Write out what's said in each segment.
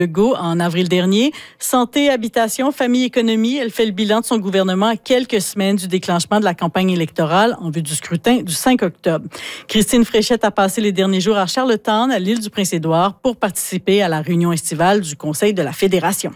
Legault en avril dernier. Santé, habitation, famille, économie, elle fait le bilan de son gouvernement à quelques semaines du déclenchement de la campagne électorale en vue du scrutin du 5 octobre. Christine Fréchette a passé les derniers jours à Charlottetown, à l'île du Prince-Édouard, pour participer à la réunion estivale du Conseil de la Fédération.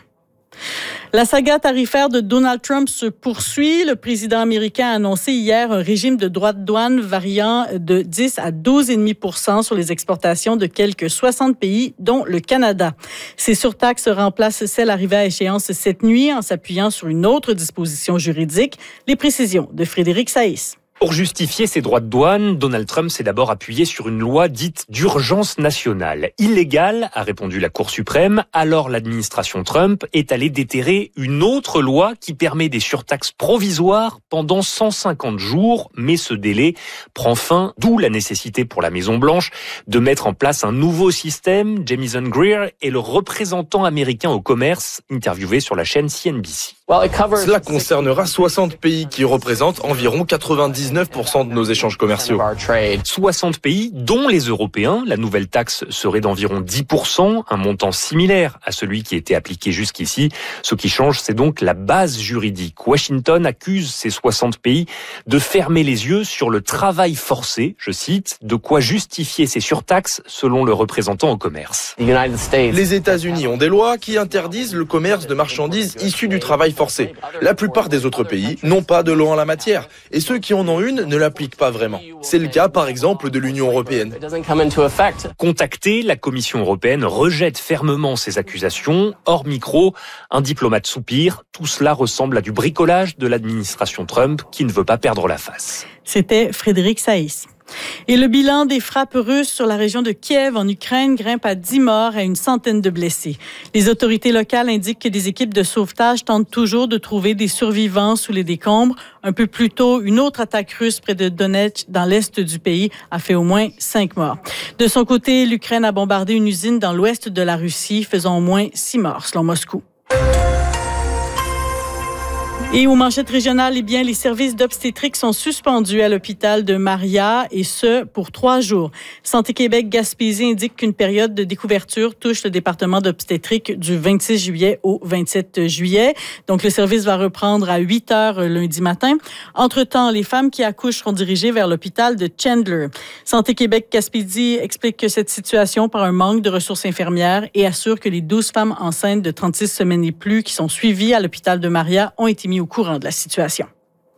La saga tarifaire de Donald Trump se poursuit. Le président américain a annoncé hier un régime de droits de douane variant de 10 à 12,5 % sur les exportations de quelques 60 pays, dont le Canada. Ces surtaxes remplacent celles arrivées à échéance cette nuit en s'appuyant sur une autre disposition juridique. Les précisions de Frédéric Saïs. Pour justifier ses droits de douane, Donald Trump s'est d'abord appuyé sur une loi dite d'urgence nationale. Illégale, a répondu la Cour suprême. Alors l'administration Trump est allée déterrer une autre loi qui permet des surtaxes provisoires pendant 150 jours. Mais ce délai prend fin, d'où la nécessité pour la Maison-Blanche de mettre en place un nouveau système. Jamieson Greer est le représentant américain au commerce, interviewé sur la chaîne CNBC. Cela concernera 60 pays qui représentent environ 99% de nos échanges commerciaux. 60 pays, dont les Européens. La nouvelle taxe serait d'environ 10%, un montant similaire à celui qui était appliqué jusqu'ici. Ce qui change, c'est donc la base juridique. Washington accuse ces 60 pays de fermer les yeux sur le travail forcé, je cite, de quoi justifier ces surtaxes selon le représentant au commerce. Les États-Unis ont des lois qui interdisent le commerce de marchandises issues du travail forcé. La plupart des autres pays n'ont pas de loi en la matière et ceux qui en ont une ne l'appliquent pas vraiment. C'est le cas par exemple de l'Union européenne. Contactée, la Commission européenne rejette fermement ces accusations. Hors micro, un diplomate soupire. Tout cela ressemble à du bricolage de l'administration Trump qui ne veut pas perdre la face. C'était Frédéric Saïs. Et le bilan des frappes russes sur la région de Kiev en Ukraine grimpe à 10 morts et à une centaine de blessés. Les autorités locales indiquent que des équipes de sauvetage tentent toujours de trouver des survivants sous les décombres. Un peu plus tôt, une autre attaque russe près de Donetsk, dans l'est du pays, a fait au moins 5 morts. De son côté, l'Ukraine a bombardé une usine dans l'ouest de la Russie, faisant au moins 6 morts, selon Moscou. Et aux manchettes régionales, les services d'obstétrique sont suspendus à l'hôpital de Maria, et ce, pour 3 jours. Santé Québec Gaspésie indique qu'une période de découverture touche le département d'obstétrique du 26 juillet au 27 juillet. Donc, le service va reprendre à 8 heures lundi matin. Entre-temps, les femmes qui accouchent seront dirigées vers l'hôpital de Chandler. Santé Québec Gaspésie explique que cette situation par un manque de ressources infirmières et assure que les 12 femmes enceintes de 36 semaines et plus qui sont suivies à l'hôpital de Maria ont été mis au courant de la situation.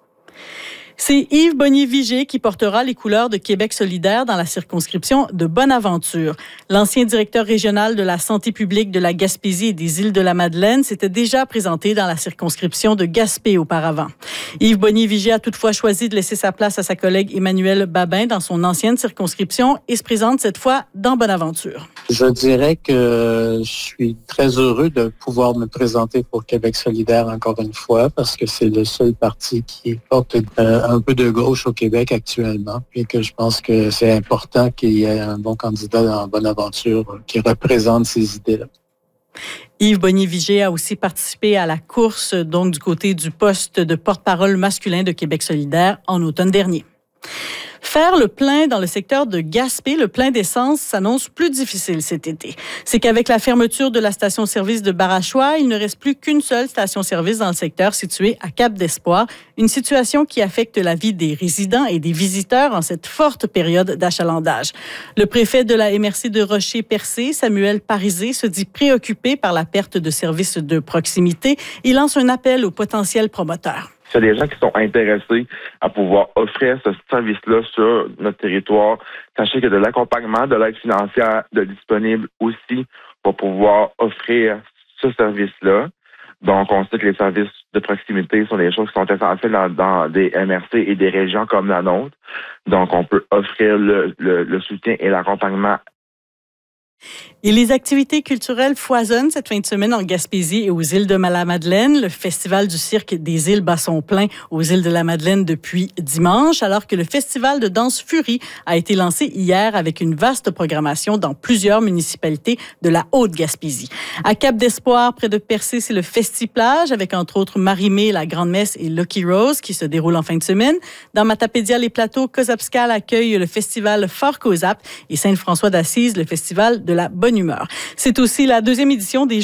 C'est Yves Bonnier-Vigé qui portera les couleurs de Québec solidaire dans la circonscription de Bonaventure. L'ancien directeur régional de la santé publique de la Gaspésie et des Îles-de-la-Madeleine s'était déjà présenté dans la circonscription de Gaspé auparavant. Yves Bonnier-Vigé a toutefois choisi de laisser sa place à sa collègue Emmanuelle Babin dans son ancienne circonscription et se présente cette fois dans Bonaventure. Je dirais que je suis très heureux de pouvoir me présenter pour Québec solidaire encore une fois parce que c'est le seul parti qui porte un peu de gauche au Québec actuellement et que je pense que c'est important qu'il y ait un bon candidat dans Bonaventure qui représente ces idées-là. Yves Bonnier-Vigé a aussi participé à la course donc du côté du poste de porte-parole masculin de Québec solidaire en automne dernier. Faire le plein dans le secteur de Gaspé, le plein d'essence, s'annonce plus difficile cet été. C'est qu'avec la fermeture de la station-service de Barachois, il ne reste plus qu'une seule station-service dans le secteur située à Cap-d'Espoir, une situation qui affecte la vie des résidents et des visiteurs en cette forte période d'achalandage. Le préfet de la MRC de Rocher-Percé, Samuel Parisé, se dit préoccupé par la perte de services de proximité. Il lance un appel aux potentiels promoteurs. S'il y a des gens qui sont intéressés à pouvoir offrir ce service-là sur notre territoire, sachez que de l'accompagnement, de l'aide financière de disponible aussi pour pouvoir offrir ce service-là. Donc, on sait que les services de proximité sont des choses qui sont essentielles dans des MRC et des régions comme la nôtre. Donc, on peut offrir le soutien et l'accompagnement. Et les activités culturelles foisonnent cette fin de semaine en Gaspésie et aux îles de la Madeleine. Le Festival du cirque des îles bat son plein aux îles de la Madeleine depuis dimanche, alors que le Festival de danse Fury a été lancé hier avec une vaste programmation dans plusieurs municipalités de la Haute-Gaspésie. À Cap-d'Espoir, près de Percé, c'est le Festi-Plage avec entre autres Marie-Mé, la Grande-Messe et Lucky Rose qui se déroule en fin de semaine. Dans Matapédia-les-Plateaux, Cozapscal accueille le Festival Fort Cozap et Sainte-François d'Assise, le Festival de la Bonne Humeur. C'est aussi la 2e édition des